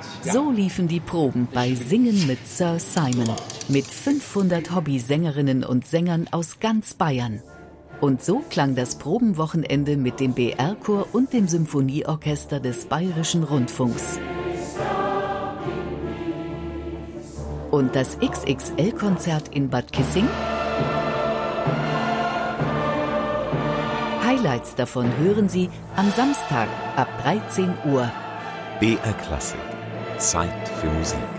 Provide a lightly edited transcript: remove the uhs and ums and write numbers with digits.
So liefen die Proben bei Singen mit Sir Simon, mit 500 Hobbysängerinnen und Sängern aus ganz Bayern. Und so klang das Probenwochenende mit dem BR-Chor und dem Symphonieorchester des Bayerischen Rundfunks. Und das XXL-Konzert in Bad Kissing? Highlights davon hören Sie am Samstag ab 13 Uhr. BR Klassik. Zeit für Musik.